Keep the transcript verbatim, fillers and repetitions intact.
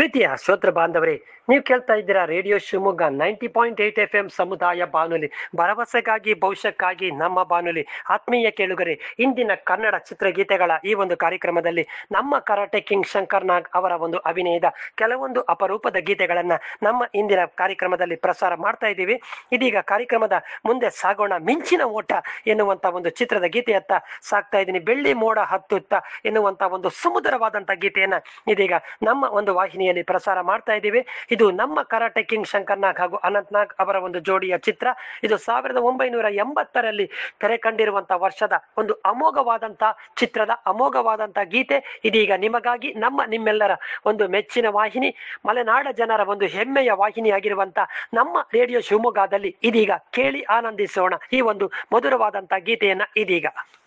ಪ್ರೀತಿಯ ಶ್ರೋತೃ ಬಾಂಧವರೇ, ನೀವು ಕೇಳ್ತಾ ಇದ್ದೀರಾ radio Shivamogga ninety point eight F M ಸಮುದಾಯ ಬಾನುಲಿ, ಭರವಸೆಗಾಗಿ ಭವಿಷ್ಯಕ್ಕಾಗಿ ನಮ್ಮ ಬಾನುಲಿ. ಆತ್ಮೀಯ ಕೇಳುಗರೆ, ಇಂದಿನ ಕನ್ನಡ ಚಿತ್ರಗೀತೆಗಳ ಈ ಒಂದು ಕಾರ್ಯಕ್ರಮದಲ್ಲಿ ನಮ್ಮ ಕರಾಟೆ ಕಿಂಗ್ ಶಂಕರ್ ನಾಗ್ ಅವರ ಒಂದು ಅಭಿನಯದ ಕೆಲವೊಂದು ಅಪರೂಪದ ಗೀತೆಗಳನ್ನ ನಮ್ಮ ಇಂದಿನ ಕಾರ್ಯಕ್ರಮದಲ್ಲಿ ಪ್ರಸಾರ ಮಾಡ್ತಾ ಇದ್ದೀವಿ. ಇದೀಗ ಕಾರ್ಯಕ್ರಮದ ಮುಂದೆ ಸಾಗೋಣ. ಮಿಂಚಿನ ಓಟ ಎನ್ನುವಂತ ಒಂದು ಚಿತ್ರದ ಗೀತೆಯತ್ತ ಸಾಕ್ತಾ ಇದ್ದೀನಿ. ಬೆಳ್ಳಿ ಮೋಡ ಹತ್ತುತ್ತ ಎನ್ನುವಂತ ಒಂದು ಸುಮಧುರವಾದಂತ ಗೀತೆಯನ್ನ ಇದೀಗ ನಮ್ಮ ಒಂದು ವಾಹಿನಿಯಲ್ಲಿ ಪ್ರಸಾರ ಮಾಡ್ತಾ ಇದ್ದೀವಿ. ಇದು ನಮ್ಮ ಕರಾಟೆ ಕಿಂಗ್ ಶಂಕರ್ ನಾಗ್ ಹಾಗೂ ಅನಂತ್ ನಾಗ್ ಅವರ ಒಂದು ಜೋಡಿಯ ಚಿತ್ರ. ಇದು ಸಾವಿರದ ಒಂಬೈನೂರ ಎಂಬತ್ತರಲ್ಲಿ ತೆರೆ ಕಂಡಿರುವಂತಹ ವರ್ಷದ ಒಂದು ಅಮೋಘವಾದಂತಹ ಚಿತ್ರದ ಅಮೋಘವಾದಂತ ಗೀತೆ ಇದೀಗ ನಿಮಗಾಗಿ ನಮ್ಮ ನಿಮ್ಮೆಲ್ಲರ ಒಂದು ಮೆಚ್ಚಿನ ವಾಹಿನಿ, ಮಲೆನಾಡ ಜನರ ಒಂದು ಹೆಮ್ಮೆಯ ವಾಹಿನಿ ಆಗಿರುವಂತ ನಮ್ಮ ರೇಡಿಯೋ ಶಿವಮೊಗ್ಗದಲ್ಲಿ ಇದೀಗ ಕೇಳಿ ಆನಂದಿಸೋಣ ಈ ಒಂದು ಮಧುರವಾದಂತ ಗೀತೆಯನ್ನ ಇದೀಗ.